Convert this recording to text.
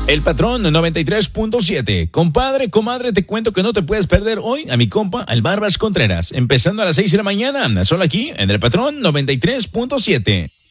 El Patrón 93.7. Compadre, comadre, te cuento que no te puedes perder hoy a mi compa, al Barbas Contreras, empezando a las 6 de la mañana, solo aquí en El Patrón 93.7.